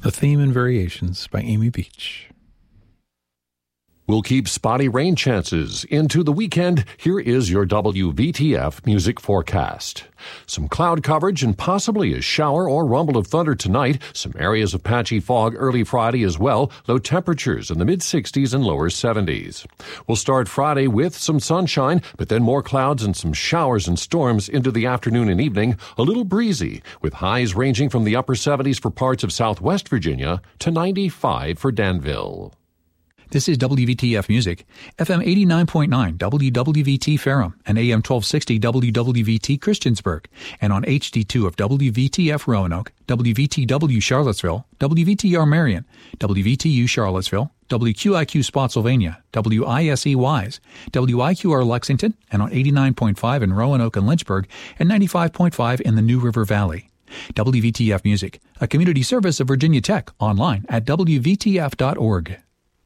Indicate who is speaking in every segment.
Speaker 1: A Theme and Variations by Amy Beach.
Speaker 2: We'll keep spotty rain chances into the weekend. Here is your WVTF music forecast. Some cloud coverage and possibly a shower or rumble of thunder tonight. Some areas of patchy fog early Friday as well. Low temperatures in the mid-60s and lower 70s. We'll start Friday with some sunshine, but then more clouds and some showers and storms into the afternoon and evening. A little breezy, with highs ranging from the upper 70s for parts of southwest Virginia to 95 for Danville.
Speaker 1: This is WVTF Music, FM 89.9 WWVT Ferrum and AM 1260 WWVT Christiansburg, and on HD2 of WVTF Roanoke, WVTW Charlottesville, WVTR Marion, WVTU Charlottesville, WQIQ Spotsylvania, WISE Wise, WIQR Lexington, and on 89.5 in Roanoke and Lynchburg, and 95.5 in the New River Valley. WVTF Music, a community service of Virginia Tech, online at WVTF.org.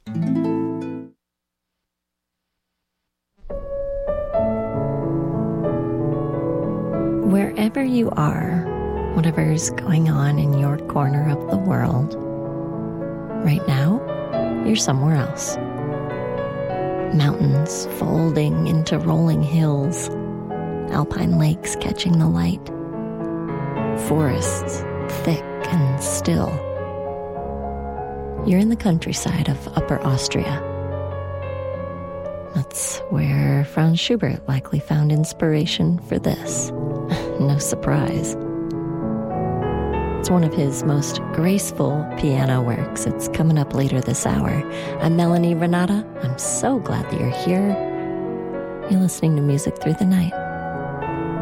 Speaker 3: Wherever you are, whatever's going on in your corner of the world, right now, you're somewhere else. Mountains folding into rolling hills, alpine lakes catching the light, forests thick and still. You're in the countryside of Upper Austria. That's where Franz Schubert likely found inspiration for this. No surprise. It's one of his most graceful piano works. It's coming up later this hour. I'm Melanie Renata. I'm so glad that you're here. You're listening to Music Through the Night.